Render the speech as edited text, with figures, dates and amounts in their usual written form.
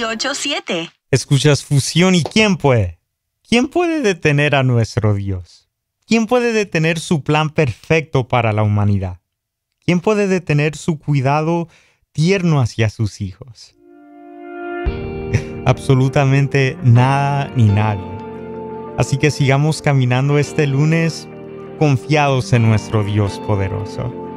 987. Escuchas Fusión y ¿quién puede? ¿Quién puede detener a nuestro Dios? ¿Quién puede detener su plan perfecto para la humanidad? ¿Quién puede detener su cuidado tierno hacia sus hijos? Absolutamente nada ni nadie. Así que sigamos caminando este lunes confiados en nuestro Dios poderoso.